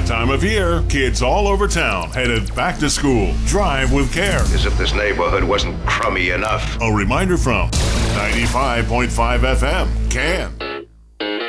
That time of year, kids all over town headed back to school. Drive with care. As if this neighborhood wasn't crummy enough. A reminder from 95.5 FM, Can.